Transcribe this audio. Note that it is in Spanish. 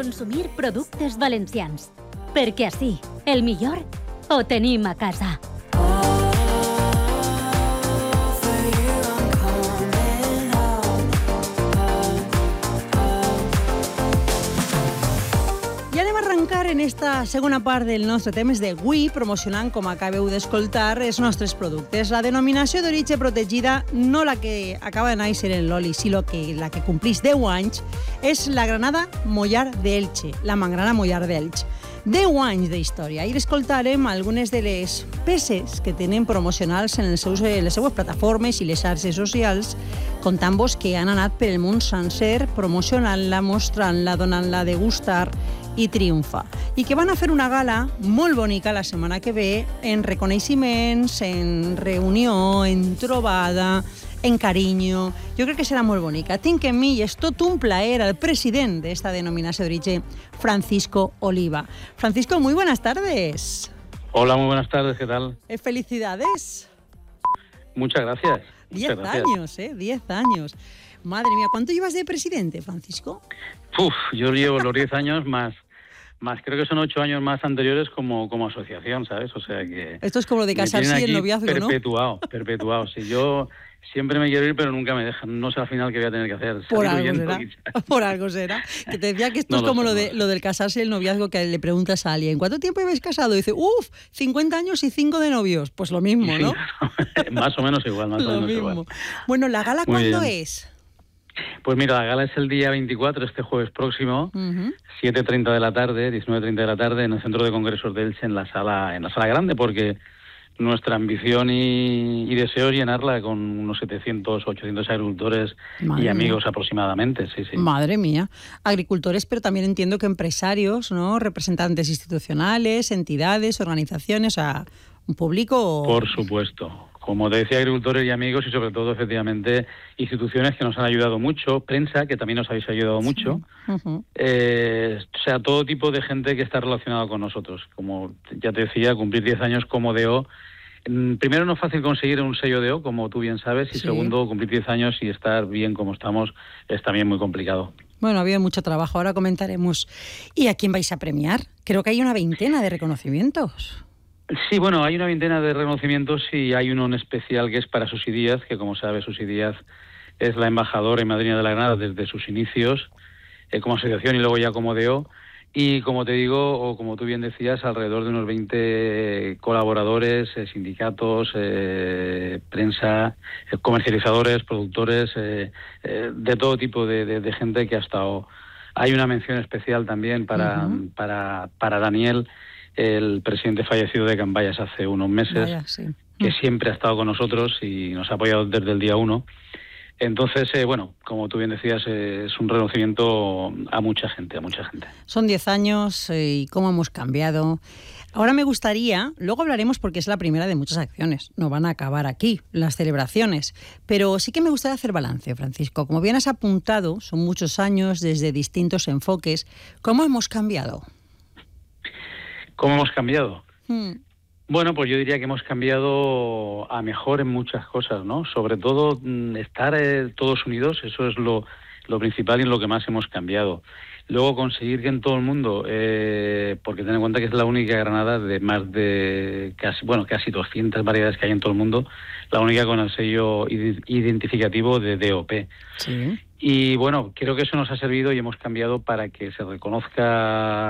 Consumir productes valencians. Perquè així, el millor ho tenim a casa. I anem a arrencar en esta segona part del nostre temps d'avui promocionant, com acabeu d'escoltar, els nostres productes. La denominació d'origen protegida, no la que acaba de néixer en l'oli, sinó que la que complís 10 anys, és la Granada Mollar d'Elche, la Mangrana Mollar d'Elche. 10 anys d'història. Ahir escoltarem algunes de les peces que tenen promocionals en les seues plataformes i les xarxes socials, contant-vos que han anat per el món sencer promocionant-la, mostrant-la, donant-la a degustar i triomfa. I que van a fer una gala molt bonica la setmana que ve en reconeixements, en reunió, en trobada, en carinyo. Jo crec que serà molt bonica. Tinc en mi, i és tot un plaer, al president d'esta denominació d'origen, Francisco Oliva. Francisco, muy buenas tardes. Hola, muy buenas tardes, ¿qué tal? Felicidades. Muchas gracias. 10 años, 10 años. Madre mía, ¿cuánto llevas de presidente, Francisco? Yo llevo los 10 años más creo que son 8 años más anteriores como asociación, ¿sabes? O sea que... Esto es como lo de casarse y el noviazgo, perpetuado, ¿no? Perpetuado. Sí, yo siempre me quiero ir, pero nunca me dejan. No sé al final qué voy a tener que hacer. Por algo será. Que te decía que esto es como lo del casarse y el noviazgo, que le preguntas a alguien, ¿cuánto tiempo habéis casado? Y dice, 50 años y 5 de novios. Pues lo mismo, ¿no? Sí, más o menos igual, igual. Bueno, ¿la gala cuándo es? Pues mira, la gala es el día 24, este jueves próximo, 7:30 de la tarde, 19:30 de la tarde, en el Centro de Congresos de Elche, en la sala grande, porque nuestra ambición y deseo es llenarla con unos 700, 800 agricultores y amigos aproximadamente. Sí. Madre mía. Agricultores, pero también entiendo que empresarios, ¿no? Representantes institucionales, entidades, organizaciones, o sea, un público... Por supuesto. Como te decía, agricultores y amigos, y sobre todo, efectivamente, instituciones que nos han ayudado mucho, prensa, que también nos habéis ayudado mucho, o sea, todo tipo de gente que está relacionada con nosotros. Como ya te decía, cumplir 10 años como DO, primero, no es fácil conseguir un sello DO, como tú bien sabes, y segundo, cumplir 10 años y estar bien como estamos es también muy complicado. Bueno, ha habido mucho trabajo, ahora comentaremos. ¿Y a quién vais a premiar? Creo que hay una veintena de reconocimientos. Sí, bueno, hay una veintena de reconocimientos y hay uno en especial que es para Susi Díaz, que como sabes, Susi Díaz es la embajadora y madrina de la Granada desde sus inicios como asociación y luego ya como DO. Y como te digo, o como tú bien decías, alrededor de unos 20 colaboradores, sindicatos, prensa, comercializadores, productores, de todo tipo de gente que ha estado. Hay una mención especial también para Daniel, el presidente fallecido de Can Bayas hace unos meses, que siempre ha estado con nosotros y nos ha apoyado desde el día 1. Entonces, bueno, como tú bien decías, es un reconocimiento a mucha gente. Son 10 años y cómo hemos cambiado. Ahora me gustaría, luego hablaremos porque es la primera de muchas acciones, no van a acabar aquí las celebraciones, pero sí que me gustaría hacer balance, Francisco. Como bien has apuntado, son muchos años desde distintos enfoques. ¿Cómo hemos cambiado? ¿Cómo hemos cambiado? Bueno, pues yo diría que hemos cambiado a mejor en muchas cosas, ¿no? Sobre todo estar todos unidos, eso es lo principal y en lo que más hemos cambiado. Luego conseguir que en todo el mundo, porque ten en cuenta que es la única Granada de más de casi 200 variedades que hay en todo el mundo, la única con el sello identificativo de DOP. Sí. Y bueno, creo que eso nos ha servido y hemos cambiado para que se reconozca